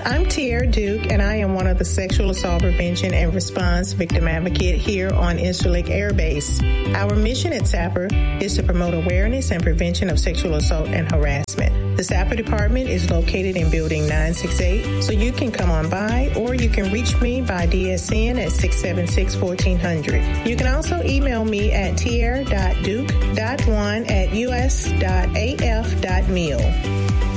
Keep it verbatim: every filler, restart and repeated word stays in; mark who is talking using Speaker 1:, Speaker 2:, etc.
Speaker 1: I'm Tiara Duke, and I am one of the Sexual Assault Prevention and Response Victim Advocate here on Incirlik Air Base. Our mission at SAPR is to promote awareness and prevention of sexual assault and harassment. The SAPR department is located in Building nine sixty-eight, so you can come on by, or you can reach me by D S N at six seven six, one four zero zero. You can also email me at tiara dot duke dot one at u s dot a f dot mil.